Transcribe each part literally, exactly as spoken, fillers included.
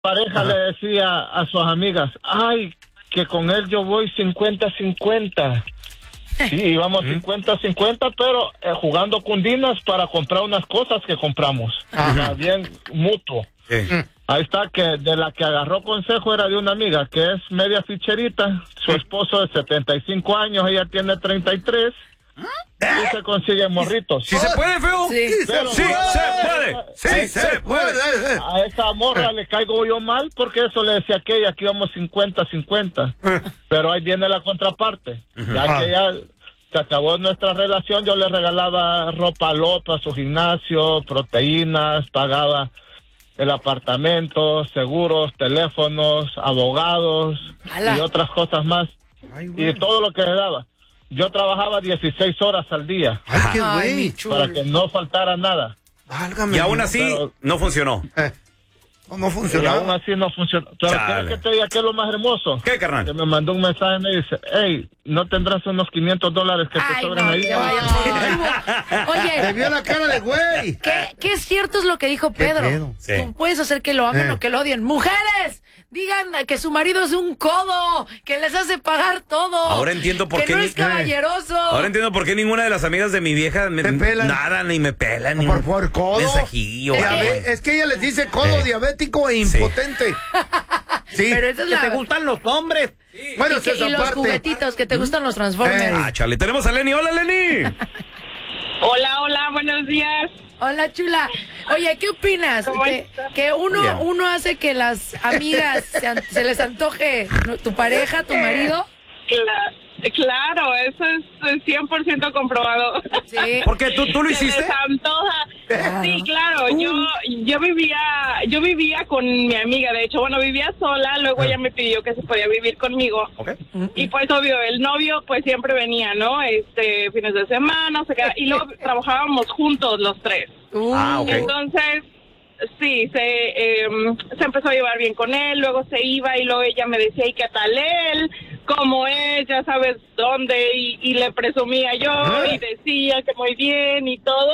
pareja le decía a sus amigas, ay, que con él yo voy cincuenta cincuenta. Sí, íbamos cincuenta cincuenta, pero eh, jugando cundinas para comprar unas cosas que compramos. Ajá. Bien mutuo. Sí. Ahí está, que de la que agarró consejo era de una amiga que es media ficherita. Su esposo de setenta y cinco años, ella tiene treinta y tres. Y se consigue morritos. ¿Sí se puede, feo? Sí, pero, sí, se puede. Sí, se, se puede. puede. A esa morra le caigo yo mal porque eso le decía aquella que íbamos cincuenta cincuenta. Pero ahí viene la contraparte. Ya que ya se acabó nuestra relación, yo le regalaba ropa al otro, a su gimnasio, proteínas, pagaba el apartamento, seguros, teléfonos, abogados ¡Hala! Y otras cosas más. Ay, y todo lo que le daba. Yo trabajaba dieciséis horas al día. Ay, qué güey. Para que no faltara nada. Válgame. Y aún así, pero, no funcionó. Eh, no funcionó. Y aún así no funcionó. ¿Pero qué que te diga que es lo más hermoso? ¿Qué, carnal? Que me mandó un mensaje y me dice, hey, ¿no tendrás unos quinientos dólares que Ay, te sobren no, ahí? No. Oye. Me vio la cara de güey. ¿Qué, qué es cierto es lo que dijo Pedro? Sí. Tú puedes hacer que lo amen eh. o que lo odien. ¡Mujeres! Digan que su marido es un codo, que les hace pagar todo. Ahora entiendo por que qué. no es caballeroso. Ahora entiendo por qué ninguna de las amigas de mi vieja me pelan. Nada, ni me pelan. Ni por favor, codo. Mensajillo. Es, es que ella les dice codo eh. diabético e impotente. Sí. Pero eso es que la... te gustan los hombres. Sí. Bueno, y, que, y los juguetitos, que te gustan los Transformers. Eh. Ah, chale. Tenemos a Lenny. Hola, Lenny. Hola, hola, buenos días. Hola, chula. Oye, ¿qué opinas? Que, que uno yeah. uno hace que las amigas se, se les antoje tu pareja, tu marido. Claro, claro, eso es cien por ciento comprobado. Sí. ¿Por qué? ¿Tú, tú lo hiciste? Se les antoja. Claro. Sí, claro. Uh. Yo yo vivía yo vivía con mi amiga. De hecho, bueno, vivía sola. Luego uh. ella me pidió que se podía vivir conmigo. Okay. Y pues, obvio, el novio pues siempre venía, ¿no? Este, fines de semana, se quedaba, y luego trabajábamos juntos los tres. Uh. Ah, okay. Entonces, sí, se, eh, se empezó a llevar bien con él. Luego se iba y luego ella me decía, ¿y qué tal él? Como es, ya sabes dónde, y, y le presumía yo, ¿Ah? Y decía que muy bien y todo.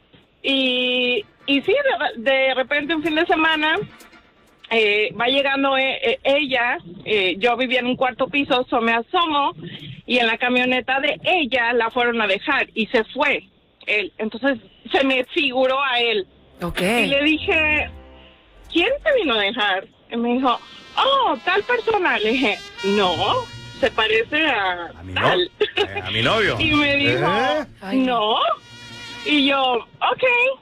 Y, y sí, de, de repente un fin de semana eh, va llegando eh, eh, ella, eh, yo vivía en un cuarto piso, so me asomo, y en la camioneta de ella la fueron a dejar, y se fue él. Entonces se me figuró a él. Okay. Y le dije, ¿quién te vino a dejar? Y me dijo, oh, tal persona. Le dije, no, se parece a, a mi tal. No, eh, a mi novio. Y me dijo, ¿Eh? no. Y yo, ok.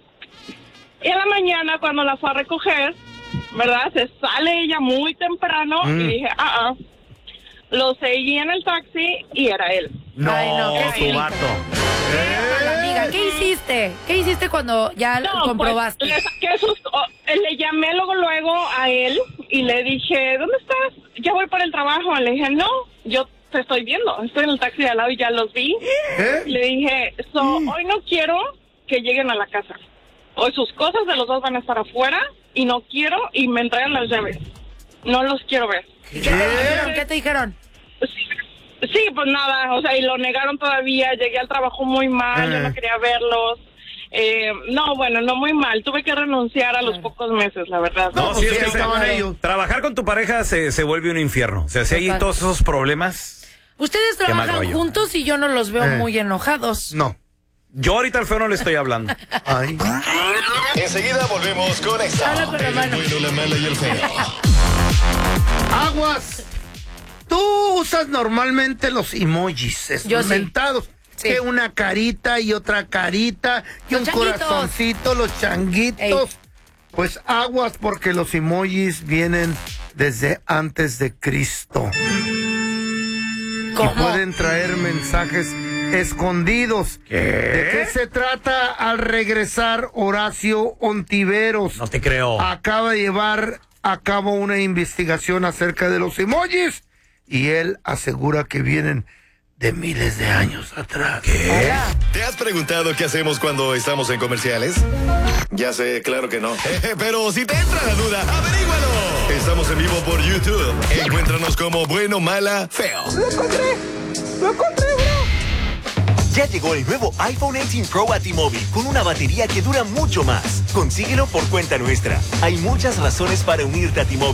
Y en la mañana, cuando la fue a recoger, ¿verdad? Se sale ella muy temprano mm. y dije, ah, ah. Lo seguí en el taxi y era él. No, Ay, no tu vato. ¿Eh? Amiga, ¿qué hiciste? ¿Qué hiciste cuando ya no, comprobaste? Pues, le saqué sus, oh, le llamé luego luego a él y le dije, ¿dónde estás? Ya voy para el trabajo. Le dije, no, yo te estoy viendo. Estoy en el taxi de al lado y ya los vi. ¿Eh? Le dije, so, ¿Mm? hoy no quiero que lleguen a la casa. Hoy sus cosas de los dos van a estar afuera y no quiero y me entregan las llaves. No los quiero ver. ¿Qué, ¿Qué te dijeron? ¿Qué te dijeron? Sí, sí, pues nada, o sea, y lo negaron todavía. Llegué al trabajo muy mal, eh. yo no quería verlos. Eh, no, bueno, no muy mal. Tuve que renunciar a los pocos meses, la verdad. No, no sí, es que se, trabajar con tu pareja se, se vuelve un infierno. O sea, si hay todos esos problemas. Ustedes trabajan juntos y yo no los veo eh. muy enojados. No. Yo ahorita al feo no le estoy hablando. Ay. Enseguida volvemos con esto. Habla con la mano. El bueno, la mala y el feo. Aguas. Tú usas normalmente los emojis, estos inventados. Sí. Que una carita y otra carita, y los un changuitos. Corazoncito, los changuitos. Ey. Pues aguas porque los emojis vienen desde antes de Cristo. ¿Cómo? Y pueden traer mensajes escondidos. ¿Qué? ¿De qué se trata al regresar Horacio Ontiveros? No te creo. Acaba de llevar a cabo una investigación acerca de los emojis y él asegura que vienen de miles de años atrás. ¿Qué? ¿Te has preguntado qué hacemos cuando estamos en comerciales? Ya sé, claro que no. Pero si te entra la duda, averígualo. Estamos en vivo por YouTube. Encuéntranos como Bueno, Mala, Feo. ¡Lo encontré! ¡Lo encontré, bro! Ya llegó el nuevo iPhone dieciocho Pro a T-Mobile con una batería que dura mucho más. Consíguelo por cuenta nuestra. Hay muchas razones para unirte a T-Mobile.